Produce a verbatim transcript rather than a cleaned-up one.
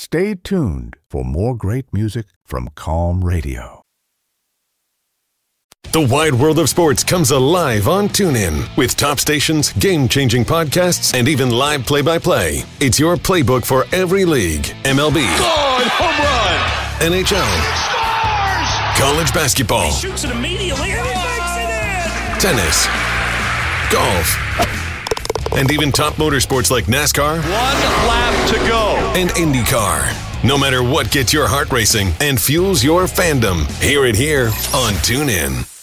Stay tuned for more great music from Calm Radio. The wide world of sports comes alive on TuneIn with top stations, game-changing podcasts, and even live play-by-play. It's your playbook for every league. M L B. God, home run! N H L. Scores! College basketball. He shoots it immediately and he makes it in! Tennis. Golf. And even top motorsports like NASCAR. One lap to go. And IndyCar. No matter what gets your heart racing and fuels your fandom, hear it here on TuneIn.